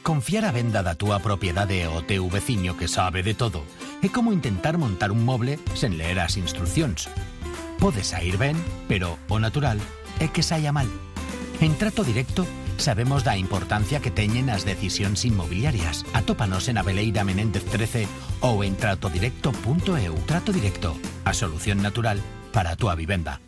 Confiar a venda da túa propiedade ao teu veciño que sabe de todo é como intentar montar un moble sen ler as instruccións. Pode sair ben, pero o natural é que saia mal. En Trato Directo sabemos da importancia que teñen as decisións inmobiliarias. Atópanos en Abeleira Menéndez 13 ou en tratodirecto.eu. Trato Directo, a solución natural para a túa vivenda.